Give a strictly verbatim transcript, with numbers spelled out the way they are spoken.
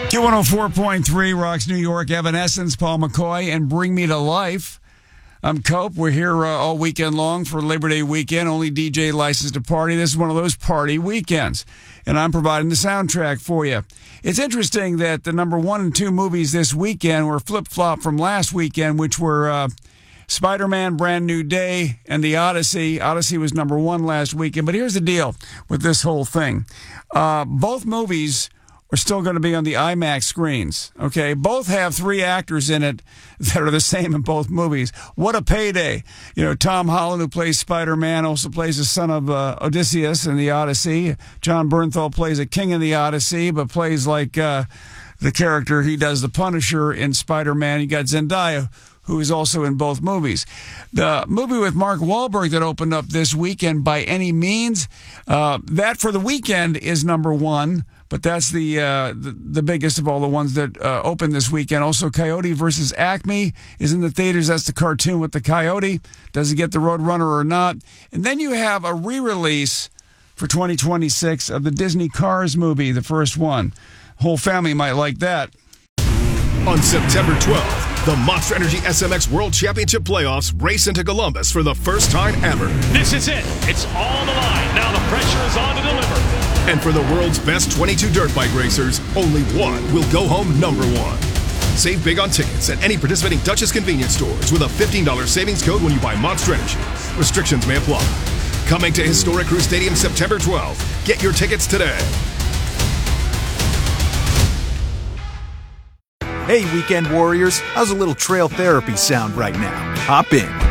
Q one oh four point three Rocks New York, Evanescence, Paul McCoy, and Bring Me to Life. I'm Cope. We're here uh, all weekend long for Labor Day weekend. Only D J licensed to party. This is one of those party weekends, and I'm providing the soundtrack for you. It's interesting that the number one and two movies this weekend were flip-flop from last weekend, which were uh, Spider-Man, Brand New Day, and The Odyssey. Odyssey was number one last weekend, but here's the deal with this whole thing. Uh, both movies are still going to be on the IMAX screens, okay? Both have three actors in it that are the same in both movies. What a payday. You know, Tom Holland, who plays Spider-Man, also plays the son of uh, Odysseus in The Odyssey. John Bernthal plays a king in The Odyssey, but plays like uh, the character he does, the Punisher, in Spider-Man. You got Zendaya, who is also in both movies. The movie with Mark Wahlberg that opened up this weekend, By Any Means, uh, that for the weekend is number one. But that's the, uh, the the biggest of all the ones that uh, opened this weekend. Also, Coyote versus Acme is in the theaters. That's the cartoon with the coyote. Does it get the Roadrunner or not? And then you have a re-release for twenty twenty-six of the Disney Cars movie, the first one. Whole family might like that. On September twelfth, the Monster Energy S M X World Championship Playoffs race into Columbus for the first time ever. This is it. It's all on the line. Now the pressure is on to deliver. And for the world's best twenty-two dirt bike racers, only one will go home number one. Save big on tickets at any participating Duchess convenience stores with a fifteen dollars savings code when you buy Monster Energy. Restrictions may apply. Coming to Historic Crew Stadium September twelfth. Get your tickets today. Hey, weekend warriors, how's a little trail therapy sound right now? Hop in.